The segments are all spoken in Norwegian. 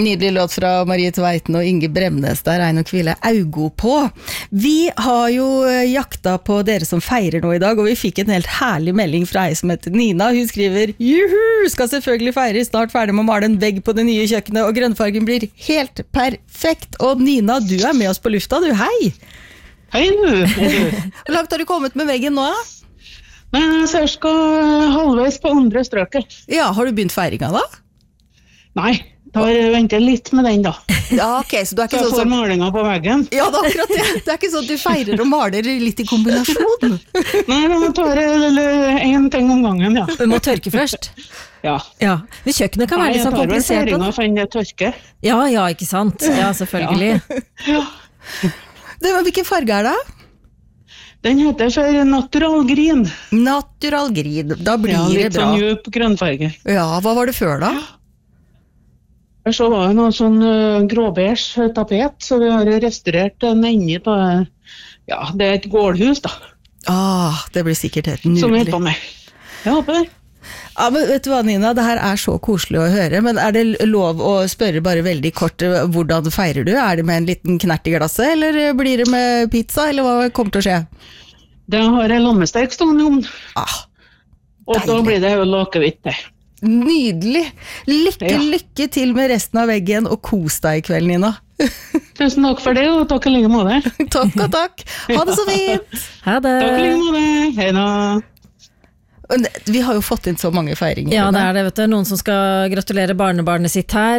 Nydelig låt fra Marie Tveiten og Inge Bremnes, der noe hvile augo på. Vi har jo jakta på dere som feirer nå i dag, og vi fikk en helt herlig melding fra ei som heter Nina. Hun skriver, juhu, skal selvfølgelig feire, snart ferdig med å male en vegg på det nye kjøkkenet, og grønnfargen blir helt perfekt. Og Nina, du med oss på lufta, du, hei! Hei du! Hvor langt har du kommet med veggen nå? Cirka halvveis på andre strøket. Ja, har du begynt feiringa da? Nei. Da venter litt med den da. Ja, ok, så du ikke så sånn får malinga på veggen. Ja, det akkurat det. Det ikke sånn at du feirer og maler litt i kombinasjon. Nei, da tar jeg en ting om gangen, ja. Du må tørke først. Ja. Ja, men kjøkkenet kan være litt sånn komplisert. Jeg tar vel feiringa for en tørke. Ja, ikke sant? Ja, selvfølgelig. Ja. Hvilken farge det? Den heter for Natural Green. Natural Green, da blir det bra. Litt sånn djup grønnfarge. Ja, hva var det før da? Så var det noe sånn gråbeige tapet, så vi har restaurert den inni på, ja, det et gårdhus da. Det blir sikkert helt nydelig. Som vi på med. Jeg håper det. Ja, men vet du hva, Nina, det her så koselig å høre, men det lov å spørre bare veldig kort, hvordan feirer du? Det med en liten knert i glasset, eller blir det med pizza, eller hva kommer til å skje? Det har jeg lammestek stående om. Og da blir det jo lakevitt det. Nydelig! Lykke til med resten av veggen, og kos deg i kveld, Nina. Tusen takk for det, og takk i like måte. Takk og takk. Ha det så fint! Ha det! Takk i like måte. Hei da! Vi har jo fått inn så mange feiringer. Ja, det det, vet du. Noen som skal gratulere barnebarnet sitt her,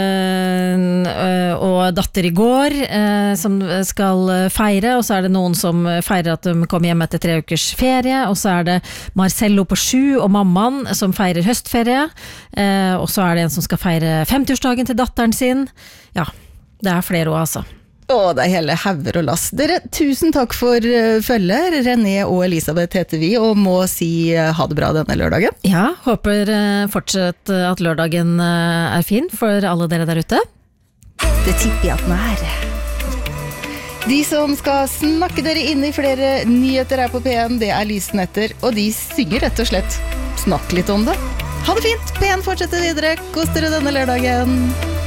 og datter i går, som skal feire, og så det noen som feirer at de kommer hjem etter 3 ukers ferie, og så det Marcello på 7 og mammaen som feirer høstferie, og så det en som skal feire 50-årsdagen til datteren sin. Ja, det flere også, altså. Det hele hauger og lass. Dere, tusen takk for følger. René og Elisabeth heter vi, og må si ha det bra denne lørdagen. Ja, håper fortsatt at lørdagen fin for alle dere der ute. Det tipper jeg at den De som skal snakke dere inn i flere nyheter her på P1, det Lysnetter, og de synger rett og slett. Snakk litt om det. Ha det fint! P1 fortsetter videre. Kos dere denne lørdagen.